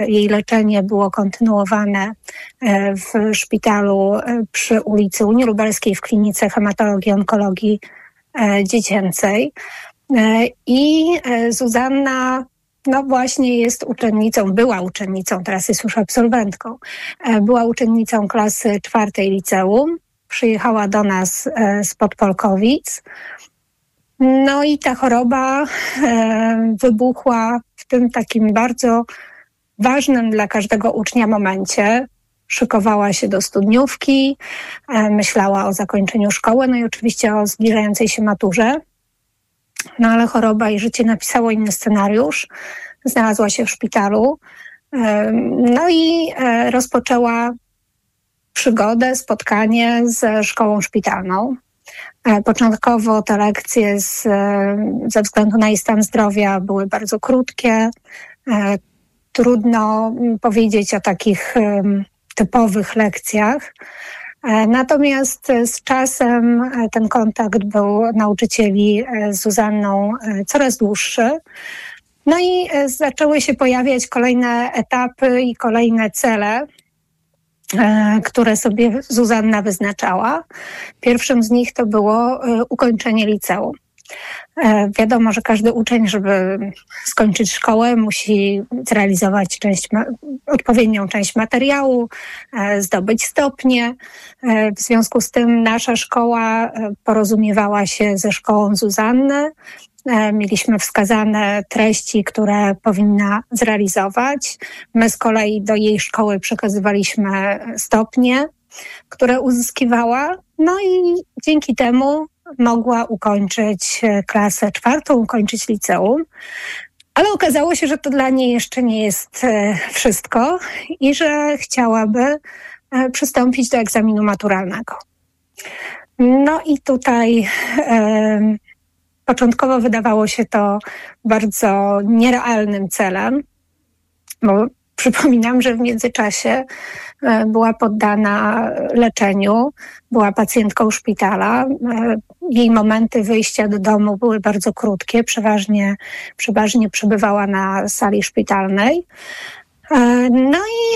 Jej leczenie było kontynuowane w szpitalu przy ulicy Unii Lubelskiej w klinice hematologii i onkologii dziecięcej. I Zuzanna właśnie jest była uczennicą, teraz jest już absolwentką. Była uczennicą klasy 4 liceum. Przyjechała do nas spod Polkowic. No i ta choroba wybuchła w tym takim bardzo ważnym dla każdego ucznia momencie. Szykowała się do studniówki, myślała o zakończeniu szkoły, no i oczywiście o zbliżającej się maturze. No ale choroba i życie napisało inny scenariusz. Znalazła się w szpitalu. No i rozpoczęła przygodę, spotkanie ze szkołą szpitalną. Początkowo te lekcje ze względu na jej stan zdrowia były bardzo krótkie. Trudno powiedzieć o takich typowych lekcjach. Natomiast z czasem ten kontakt był nauczycieli z Zuzanną coraz dłuższy. No i zaczęły się pojawiać kolejne etapy i kolejne cele, które sobie Zuzanna wyznaczała. Pierwszym z nich to było ukończenie liceum. Wiadomo, że każdy uczeń, żeby skończyć szkołę, musi zrealizować odpowiednią część materiału, zdobyć stopnie. W związku z tym nasza szkoła porozumiewała się ze szkołą Zuzanny. Mieliśmy wskazane treści, które powinna zrealizować. My z kolei do jej szkoły przekazywaliśmy stopnie, które uzyskiwała. No i dzięki temu mogła ukończyć klasę 4, ukończyć liceum. Ale okazało się, że to dla niej jeszcze nie jest wszystko i że chciałaby przystąpić do egzaminu maturalnego. No i tutaj początkowo wydawało się to bardzo nierealnym celem, bo przypominam, że w międzyczasie była poddana leczeniu, była pacjentką szpitala. Jej momenty wyjścia do domu były bardzo krótkie, przeważnie przebywała na sali szpitalnej. No i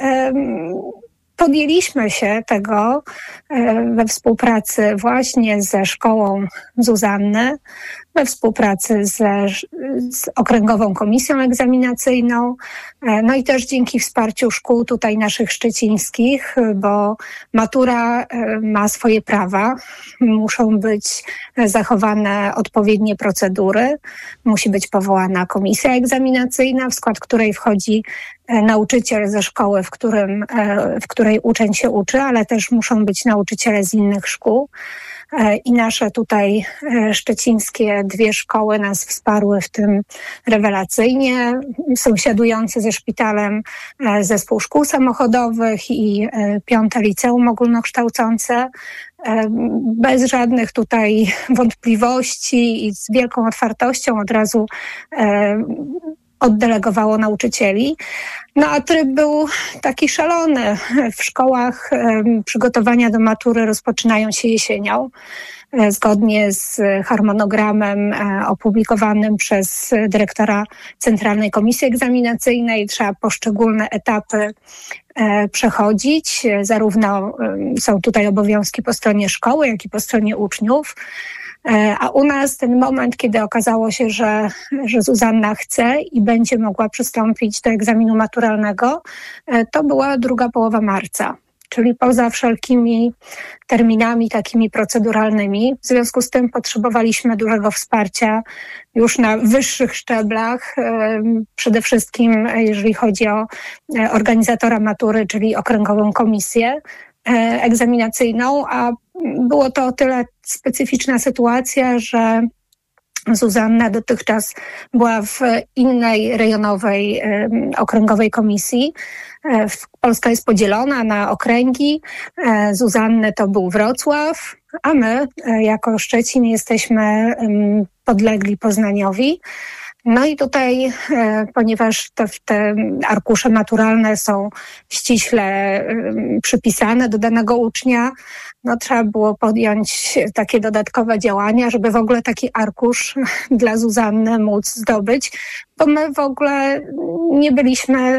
podjęliśmy się tego we współpracy właśnie ze szkołą Zuzanny, we współpracy z Okręgową Komisją Egzaminacyjną, no i też dzięki wsparciu szkół tutaj naszych szczecińskich, bo matura ma swoje prawa, muszą być zachowane odpowiednie procedury, musi być powołana komisja egzaminacyjna, w skład której wchodzi nauczyciel ze szkoły, w której uczeń się uczy, ale też muszą być nauczyciele z innych szkół. I nasze tutaj szczecińskie 2 szkoły nas wsparły w tym rewelacyjnie. Sąsiadujący ze szpitalem zespół szkół samochodowych i 5. liceum ogólnokształcące. Bez żadnych tutaj wątpliwości i z wielką otwartością od razu oddelegowało nauczycieli. No a tryb był taki szalony. W szkołach przygotowania do matury rozpoczynają się jesienią. Zgodnie z harmonogramem opublikowanym przez dyrektora Centralnej Komisji Egzaminacyjnej trzeba poszczególne etapy przechodzić. Zarówno są tutaj obowiązki po stronie szkoły, jak i po stronie uczniów. A u nas ten moment, kiedy okazało się, że Zuzanna chce i będzie mogła przystąpić do egzaminu maturalnego, to była druga połowa marca, czyli poza wszelkimi terminami takimi proceduralnymi. W związku z tym potrzebowaliśmy dużego wsparcia już na wyższych szczeblach, przede wszystkim jeżeli chodzi o organizatora matury, czyli Okręgową Komisję Egzaminacyjną, a było to o tyle specyficzna sytuacja, że Zuzanna dotychczas była w innej rejonowej okręgowej komisji. Polska jest podzielona na okręgi. Zuzanny to był Wrocław, a my jako Szczecin jesteśmy podlegli Poznaniowi. No i tutaj, ponieważ te arkusze maturalne są ściśle przypisane do danego ucznia, no trzeba było podjąć takie dodatkowe działania, żeby w ogóle taki arkusz dla Zuzanny móc zdobyć, bo my w ogóle nie byliśmy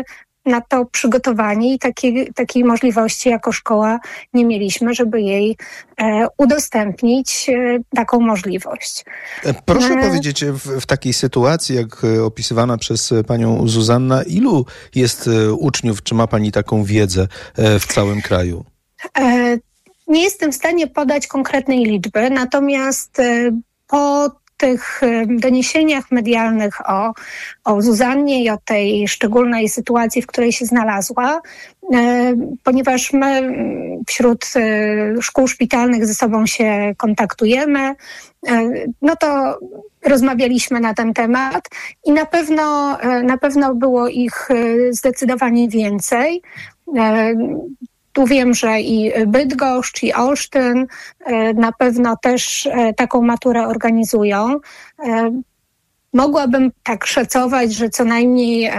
na to przygotowani i takiej możliwości jako szkoła nie mieliśmy, żeby jej udostępnić taką możliwość. Proszę powiedzieć, w takiej sytuacji, jak opisywana przez panią Zuzanna, ilu jest uczniów, czy ma pani taką wiedzę w całym kraju? Nie jestem w stanie podać konkretnej liczby, natomiast po tych doniesieniach medialnych o Zuzannie i o tej szczególnej sytuacji, w której się znalazła, ponieważ my wśród szkół szpitalnych ze sobą się kontaktujemy, no to rozmawialiśmy na ten temat i na pewno było ich zdecydowanie więcej. Tu wiem, że i Bydgoszcz, i Olsztyn na pewno też taką maturę organizują. Mogłabym tak szacować, że co najmniej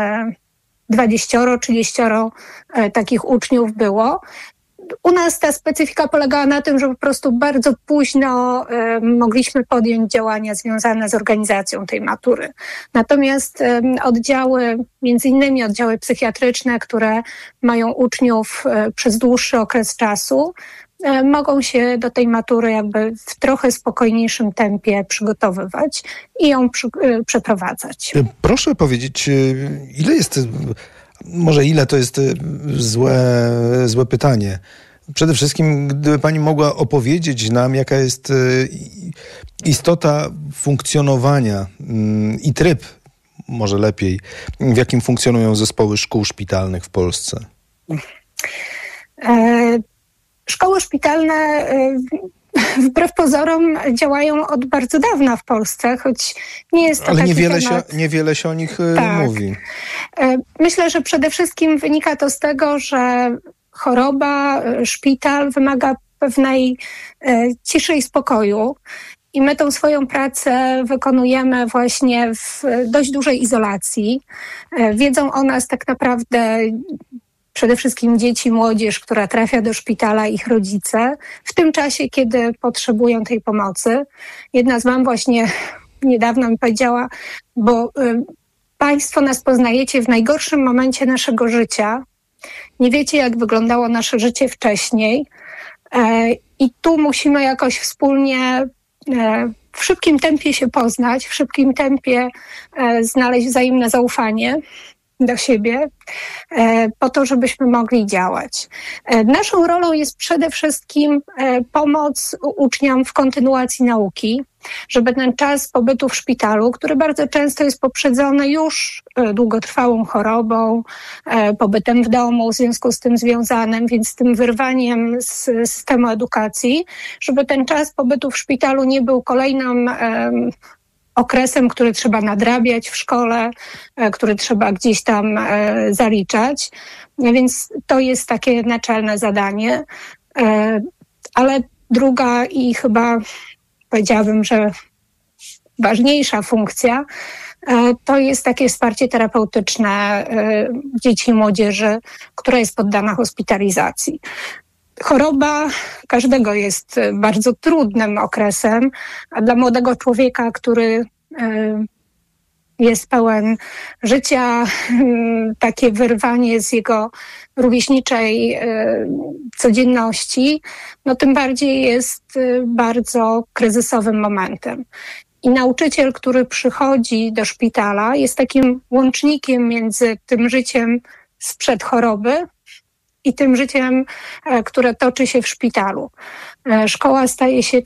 20-30 takich uczniów było. U nas ta specyfika polegała na tym, że po prostu bardzo późno mogliśmy podjąć działania związane z organizacją tej matury. Natomiast oddziały, między innymi oddziały psychiatryczne, które mają uczniów przez dłuższy okres czasu, mogą się do tej matury jakby w trochę spokojniejszym tempie przygotowywać i ją przeprowadzać. Proszę powiedzieć, ile to jest złe pytanie. Przede wszystkim, gdyby pani mogła opowiedzieć nam, jaka jest istota funkcjonowania i tryb, może lepiej, w jakim funkcjonują zespoły szkół szpitalnych w Polsce. Szkoły szpitalne wbrew pozorom działają od bardzo dawna w Polsce, choć nie jest to ale taki temat. niewiele się o nich mówi. Myślę, że przede wszystkim wynika to z tego, że choroba, szpital wymaga pewnej ciszy i spokoju. I my tą swoją pracę wykonujemy właśnie w dość dużej izolacji. Wiedzą o nas tak naprawdę przede wszystkim dzieci, młodzież, która trafia do szpitala, ich rodzice, w tym czasie, kiedy potrzebują tej pomocy. Jedna z mam właśnie niedawno mi powiedziała, bo państwo nas poznajecie w najgorszym momencie naszego życia. Nie wiecie, jak wyglądało nasze życie wcześniej. I tu musimy jakoś wspólnie w szybkim tempie się poznać, w szybkim tempie znaleźć wzajemne zaufanie do siebie, po to, żebyśmy mogli działać. Naszą rolą jest przede wszystkim pomoc uczniom w kontynuacji nauki, żeby ten czas pobytu w szpitalu, który bardzo często jest poprzedzony już długotrwałą chorobą, pobytem w domu, w związku z tym związanym, więc tym wyrwaniem z systemu edukacji, żeby ten czas pobytu w szpitalu nie był kolejnym okresem, który trzeba nadrabiać w szkole, który trzeba gdzieś tam zaliczać. Więc to jest takie naczelne zadanie. Ale druga i chyba powiedziałabym, że ważniejsza funkcja to jest takie wsparcie terapeutyczne dzieci i młodzieży, która jest poddana hospitalizacji. Choroba każdego jest bardzo trudnym okresem, a dla młodego człowieka, który jest pełen życia, takie wyrwanie z jego rówieśniczej codzienności, no tym bardziej jest bardzo kryzysowym momentem. I nauczyciel, który przychodzi do szpitala, jest takim łącznikiem między tym życiem sprzed choroby i tym życiem, które toczy się w szpitalu. Szkoła staje się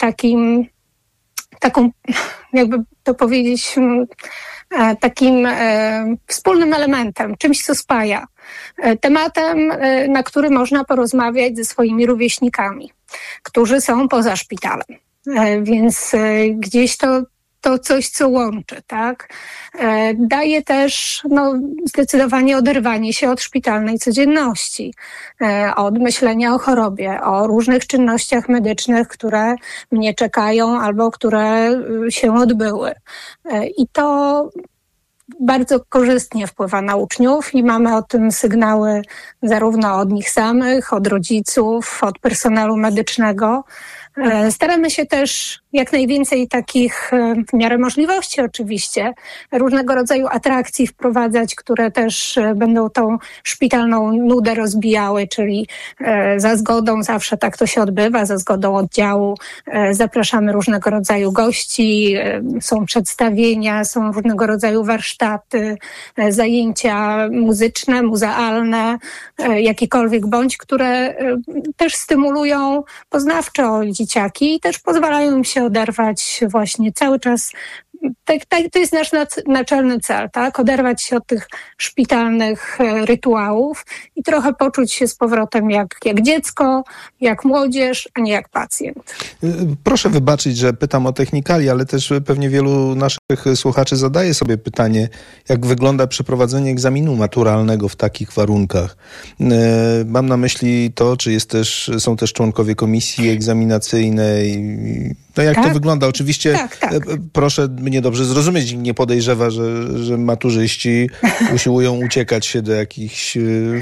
taką, jakby to powiedzieć, takim wspólnym elementem, czymś, co spaja. Tematem, na który można porozmawiać ze swoimi rówieśnikami, którzy są poza szpitalem. Więc gdzieś to coś, co łączy, tak? Daje też zdecydowanie oderwanie się od szpitalnej codzienności, od myślenia o chorobie, o różnych czynnościach medycznych, które mnie czekają albo które się odbyły. I to bardzo korzystnie wpływa na uczniów i mamy o tym sygnały zarówno od nich samych, od rodziców, od personelu medycznego, Staramy się też jak najwięcej takich, w miarę możliwości oczywiście, różnego rodzaju atrakcji wprowadzać, które też będą tą szpitalną nudę rozbijały, czyli za zgodą, zawsze tak to się odbywa, za zgodą oddziału zapraszamy różnego rodzaju gości, są przedstawienia, są różnego rodzaju warsztaty, zajęcia muzyczne, muzealne, jakiekolwiek bądź, które też stymulują poznawczo dzieciaki i też pozwalają im się oderwać właśnie cały czas. To jest nasz naczelny cel, tak? Oderwać się od tych szpitalnych rytuałów i trochę poczuć się z powrotem jak dziecko, jak młodzież, a nie jak pacjent. Proszę wybaczyć, że pytam o technikali, ale też pewnie wielu naszych słuchaczy zadaje sobie pytanie, jak wygląda przeprowadzenie egzaminu maturalnego w takich warunkach. Mam na myśli to, czy są też członkowie komisji egzaminacyjnej. No jak to wygląda? Oczywiście tak. Proszę mnie dobrze zrozumieć, nie podejrzewa, że maturzyści usiłują uciekać się do jakichś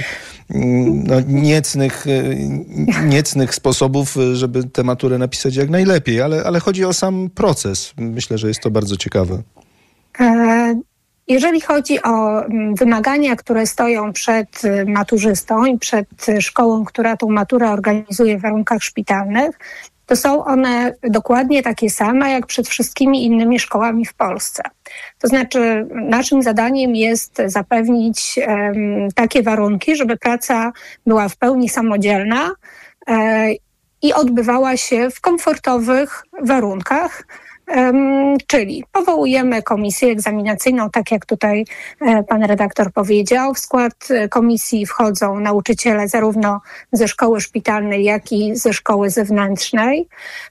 niecnych sposobów, żeby tę maturę napisać jak najlepiej, ale chodzi o sam proces. Myślę, że jest to bardzo ciekawe. Jeżeli chodzi o wymagania, które stoją przed maturzystą i przed szkołą, która tą maturę organizuje w warunkach szpitalnych, to są one dokładnie takie same jak przed wszystkimi innymi szkołami w Polsce. To znaczy naszym zadaniem jest zapewnić takie warunki, żeby praca była w pełni samodzielna i odbywała się w komfortowych warunkach. Czyli powołujemy komisję egzaminacyjną, tak jak tutaj pan redaktor powiedział. W skład komisji wchodzą nauczyciele zarówno ze szkoły szpitalnej, jak i ze szkoły zewnętrznej.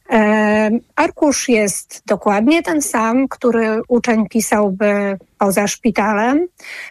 Arkusz jest dokładnie ten sam, który uczeń pisałby poza szpitalem.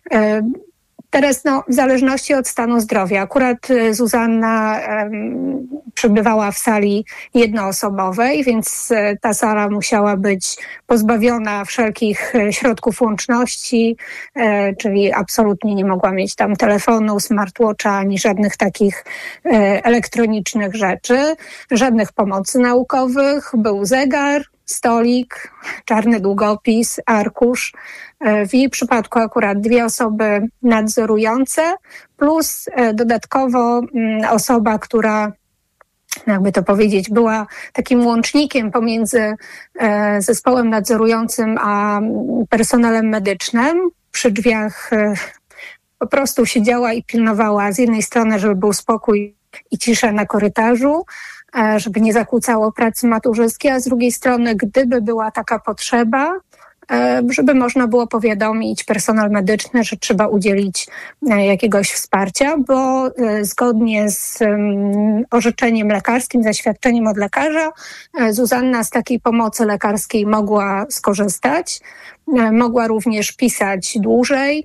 Teraz w zależności od stanu zdrowia. Akurat Zuzanna przebywała w sali jednoosobowej, więc ta sala musiała być pozbawiona wszelkich środków łączności, czyli absolutnie nie mogła mieć tam telefonu, smartwatcha, ani żadnych takich elektronicznych rzeczy, żadnych pomocy naukowych. Był zegar, stolik, czarny długopis, arkusz. W jej przypadku akurat 2 osoby nadzorujące plus dodatkowo osoba, która, jakby to powiedzieć, była takim łącznikiem pomiędzy zespołem nadzorującym a personelem medycznym. Przy drzwiach po prostu siedziała i pilnowała z jednej strony, żeby był spokój i cisza na korytarzu, żeby nie zakłócało pracy maturzystki, a z drugiej strony, gdyby była taka potrzeba, żeby można było powiadomić personel medyczny, że trzeba udzielić jakiegoś wsparcia, bo zgodnie z orzeczeniem lekarskim, zaświadczeniem od lekarza, Zuzanna z takiej pomocy lekarskiej mogła skorzystać, mogła również pisać dłużej,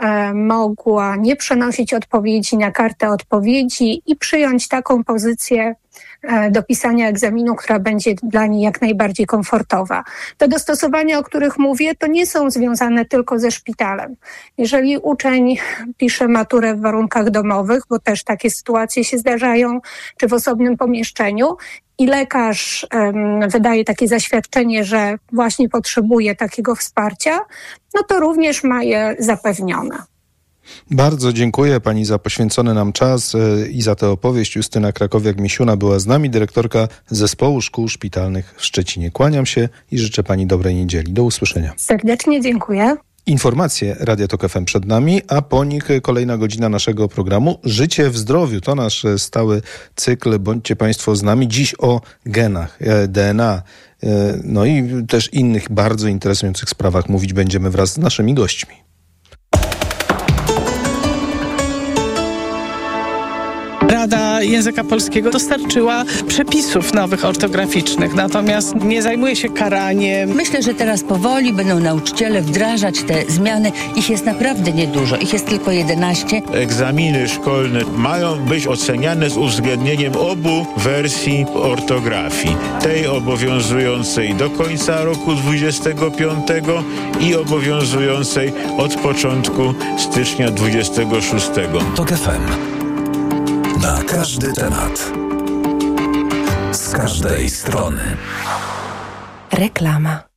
mogła nie przenosić odpowiedzi na kartę odpowiedzi i przyjąć taką pozycję do pisania egzaminu, która będzie dla niej jak najbardziej komfortowa. Te dostosowania, o których mówię, to nie są związane tylko ze szpitalem. Jeżeli uczeń pisze maturę w warunkach domowych, bo też takie sytuacje się zdarzają, czy w osobnym pomieszczeniu, i lekarz wydaje takie zaświadczenie, że właśnie potrzebuje takiego wsparcia, no to również ma je zapewnione. Bardzo dziękuję pani za poświęcony nam czas i za tę opowieść. Justyna Krakowiak-Misiuna była z nami, dyrektorka Zespołu Szkół Szpitalnych w Szczecinie. Kłaniam się i życzę pani dobrej niedzieli. Do usłyszenia. Serdecznie dziękuję. Informacje Radia Tok FM przed nami, a po nich kolejna godzina naszego programu Życie w zdrowiu. To nasz stały cykl. Bądźcie państwo z nami. Dziś o genach, DNA, no i też innych bardzo interesujących sprawach mówić będziemy wraz z naszymi gośćmi. Rada Języka Polskiego dostarczyła przepisów nowych ortograficznych, natomiast nie zajmuje się karaniem. Myślę, że teraz powoli będą nauczyciele wdrażać te zmiany. Ich jest naprawdę niedużo, ich jest tylko 11. Egzaminy szkolne mają być oceniane z uwzględnieniem obu wersji ortografii. Tej obowiązującej do końca roku 25 i obowiązującej od początku stycznia 26. Tok FM. Na każdy temat. z każdej strony. Reklama.